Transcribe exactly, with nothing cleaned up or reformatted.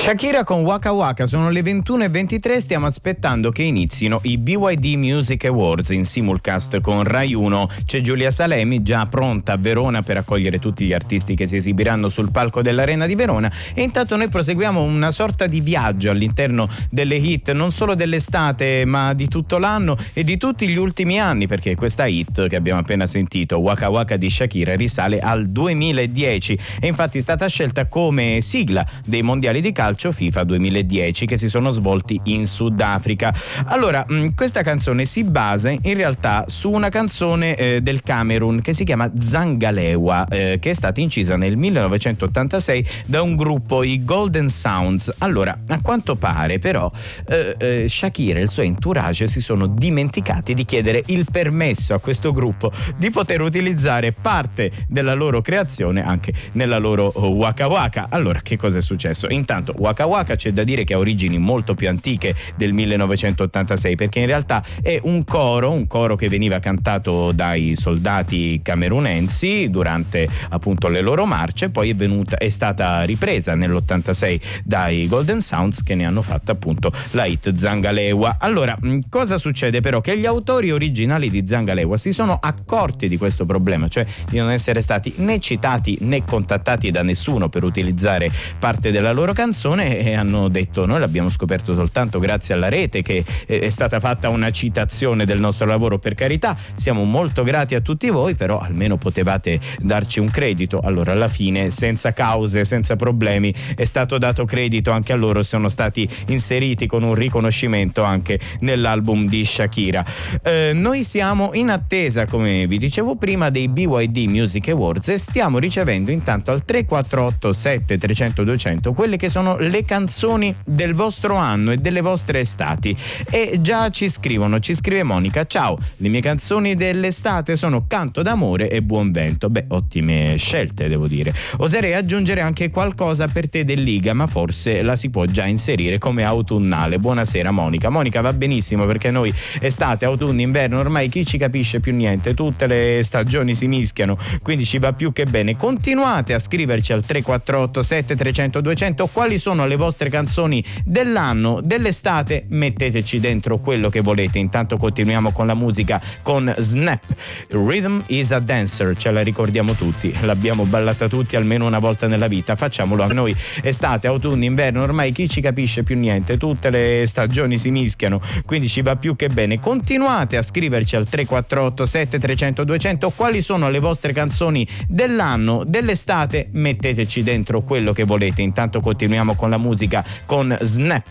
Shakira con Waka Waka, sono le ventuno e ventitré, stiamo aspettando che inizino i B Y D Music Awards in simulcast con Rai uno. C'è Giulia Salemi già pronta a Verona per accogliere tutti gli artisti che si esibiranno sul palco dell'Arena di Verona, e intanto noi proseguiamo una sorta di viaggio all'interno delle hit, non solo dell'estate ma di tutto l'anno e di tutti gli ultimi anni, perché questa hit che abbiamo appena sentito, Waka Waka di Shakira, risale al duemiladieci e infatti è stata scelta come sigla dei mondiali di calcio FIFA duemiladieci che si sono svolti in Sudafrica. Allora, mh, questa canzone si basa in realtà su una canzone eh, del Camerun che si chiama Zangalewa, eh, che è stata incisa nel millenovecentottantasei da un gruppo, i Golden Sounds. Allora, a quanto pare però eh, eh, Shakira e il suo entourage si sono dimenticati di chiedere il permesso a questo gruppo di poter utilizzare parte della loro creazione anche nella loro Waka Waka. Allora, che cosa è successo? Intanto Waka Waka c'è da dire che ha origini molto più antiche del millenovecentottantasei, perché in realtà è un coro, un coro che veniva cantato dai soldati camerunensi durante appunto le loro marce, poi è venuta è stata ripresa nell'ottantasei dai Golden Sounds che ne hanno fatto appunto la hit Zangalewa. Allora, cosa succede però? Che gli autori originali di Zangalewa si sono accorti di questo problema, cioè di non essere stati né citati né contattati da nessuno per utilizzare parte della loro canzone, e hanno detto: noi l'abbiamo scoperto soltanto grazie alla rete, che è stata fatta una citazione del nostro lavoro, per carità, siamo molto grati a tutti voi, però almeno potevate darci un credito. Allora alla fine, senza cause, senza problemi, è stato dato credito anche a loro, sono stati inseriti con un riconoscimento anche nell'album di Shakira. Eh, noi siamo in attesa, come vi dicevo prima, dei B Y D Music Awards e stiamo ricevendo intanto al tre quattro otto sette trecento duecento quelle che sono le canzoni del vostro anno e delle vostre estati, e già ci scrivono, ci scrive Monica: ciao, le mie canzoni dell'estate sono Canto d'amore e Buon vento. Beh, ottime scelte, devo dire. Oserei aggiungere anche Qualcosa per te del Liga, ma forse la si può già inserire come autunnale. Buonasera Monica. Monica, va benissimo, perché noi estate, autunno, inverno, ormai chi ci capisce più niente, tutte le stagioni si mischiano, quindi ci va più che bene. Continuate a scriverci al tre quattro otto sette trecento duecento quali sono le vostre canzoni dell'anno, dell'estate, metteteci dentro quello che volete. Intanto continuiamo con la musica con Snap. Rhythm is a dancer, ce la ricordiamo tutti, l'abbiamo ballata tutti almeno una volta nella vita, facciamolo a noi. Estate, autunno, inverno, ormai chi ci capisce più niente, tutte le stagioni si mischiano, quindi ci va più che bene. Continuate a scriverci al tre quattro otto sette trecento duecento quali sono le vostre canzoni dell'anno, dell'estate, metteteci dentro quello che volete. Intanto continuiamo con la musica con Snap.